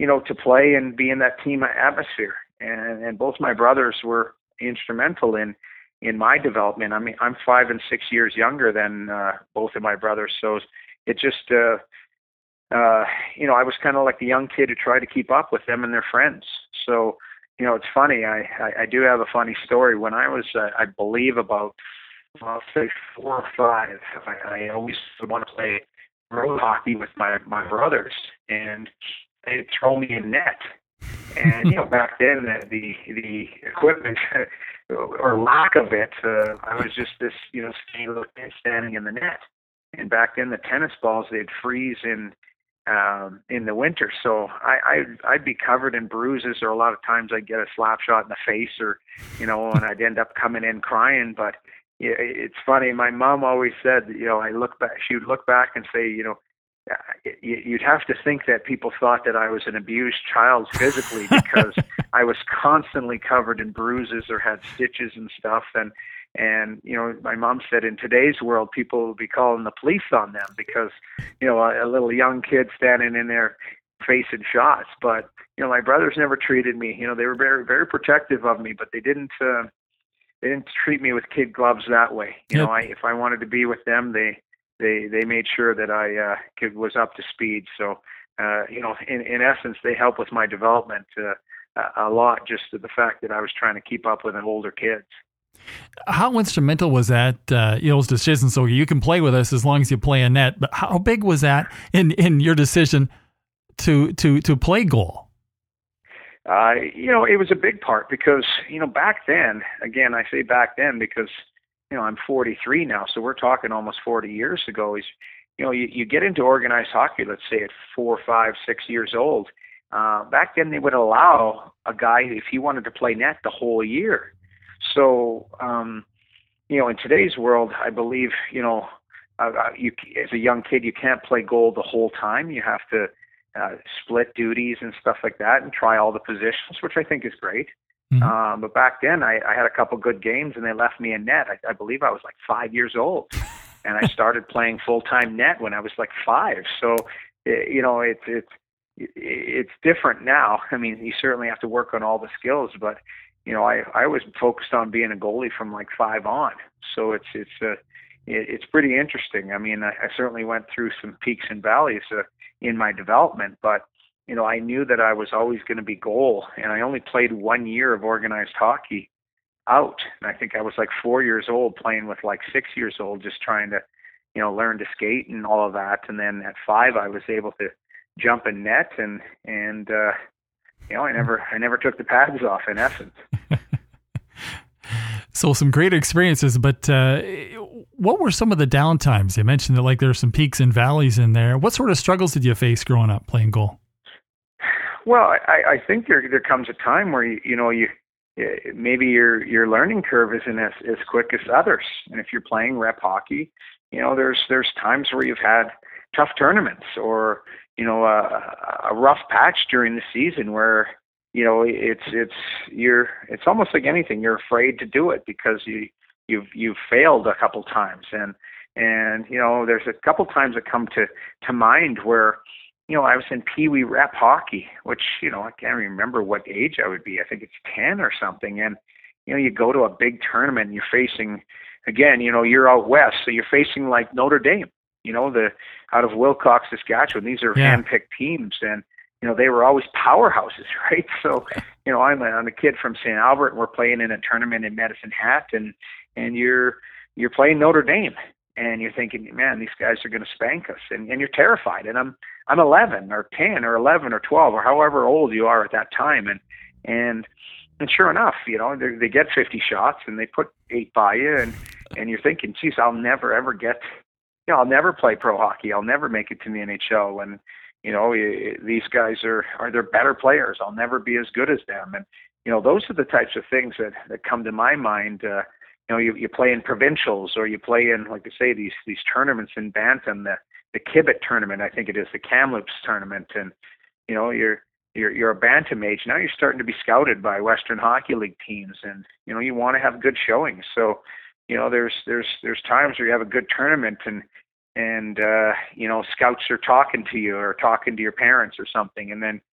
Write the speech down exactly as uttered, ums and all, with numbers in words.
you know, to play and be in that team atmosphere. And, and both my brothers were instrumental in, in my development. I mean, I'm five and six years younger than uh, both of my brothers. So it just, uh, uh, you know, I was kind of like the young kid who tried to keep up with them and their friends. So, you know, it's funny. I, I, I do have a funny story. When I was, uh, I believe about, I'll say four or five, I, I always would want to play road hockey with my, my brothers, and they'd throw me in net. And, you know, back then, the, the, the equipment or lack of it, uh, I was just this, you know, standing in the net. And back then, the tennis balls, they'd freeze in um, in the winter. So I, I'd, I'd be covered in bruises, or a lot of times I'd get a slap shot in the face, or, you know, and I'd end up coming in crying. But yeah, it's funny. My mom always said, you know, I look back, she would look back and say, you know, you'd have to think that people thought that I was an abused child physically, because I was constantly covered in bruises or had stitches and stuff. And, and, you know, my mom said in today's world, people would be calling the police on them because, you know, a, a little young kid standing in there facing shots. But, you know, my brothers never treated me, you know, they were very, very protective of me, but they didn't, uh, they didn't treat me with kid gloves that way. You Yep. know, I, if I wanted to be with them, they, they, they made sure that I uh, kid was up to speed. So, uh, you know, in, in essence, they helped with my development uh, a lot, just to the fact that I was trying to keep up with an older kids. How instrumental was that, uh, you know, those decisions? So you can play with us as long as you play a net, but how big was that in, in your decision to, to, to play goal? Uh, you know, it was a big part because, you know, back then, again, I say back then because, you know, I'm forty-three now, so we're talking almost forty years ago, is, you know, you, you get into organized hockey, let's say at four, five, six years old. Uh, back then they would allow a guy, if he wanted to play net, the whole year. So, um, you know, in today's world, I believe, you know, uh, you, as a young kid, you can't play goal the whole time. You have to uh, split duties and stuff like that and try all the positions, which I think is great. Mm-hmm. Um, but back then, I, I had a couple good games, and they left me in net. I, I believe I was like five years old, and I started playing full-time net when I was like five. So, it, you know, it's it's it's different now. I mean, you certainly have to work on all the skills, but you know, I, I was focused on being a goalie from like five on. So it's, it's, uh, it, it's pretty interesting. I mean, I, I certainly went through some peaks and valleys uh, in my development, but, you know, I knew that I was always going to be goal, and I only played one year of organized hockey out. And I think I was like four years old playing with like six years old, just trying to, you know, learn to skate and all of that. And then at five, I was able to jump in net and, and, uh, you know, I never, I never took the pads off, in essence. So some great experiences, but uh, what were some of the downtimes? You mentioned that like there are some peaks and valleys in there. What sort of struggles did you face growing up playing goal? Well, I, I think there there comes a time where you, you know you maybe your your learning curve isn't as, as quick as others, and if you're playing rep hockey, you know there's there's times where you've had tough tournaments, or you know, a, a rough patch during the season where, you know, it's, it's, you're, it's almost like anything. You're afraid to do it because you, you've, you've failed a couple times. And, and, you know, there's a couple times that come to, to mind where, you know, I was in Pee Wee rep hockey, which, you know, I can't remember what age I would be. I think it's ten or something. And, you know, you go to a big tournament and you're facing, again, you know, you're out west, so you're facing like Notre Dame. You know, the out of Wilcox, Saskatchewan, these are yeah. hand-picked teams, and you know they were always powerhouses, right? So, you know, I'm a, I'm a kid from Saint Albert, and we're playing in a tournament in Medicine Hat, and and you're you're playing Notre Dame, and you're thinking, man, these guys are going to spank us, and and you're terrified. And I'm I'm eleven or ten or eleven or twelve or however old you are at that time, and and and sure enough, you know, they they get fifty shots and they put eight by you, and and you're thinking, geez, I'll never ever get. You know, I'll never play pro hockey. I'll never make it to the N H L. And, you know, these guys are, are they're better players. I'll never be as good as them. And, you know, those are the types of things that, that come to my mind. Uh, you know, you, you play in provincials, or you play in, like I say, these, these tournaments in Bantam, the, the Kibet tournament, I think it is, the Kamloops tournament. And, you know, you're, you're, you're a Bantam age. Now you're starting to be scouted by Western Hockey League teams, and, you know, you want to have good showings. So, you know, there's there's there's times where you have a good tournament, and and uh, you know, scouts are talking to you or talking to your parents or something, and then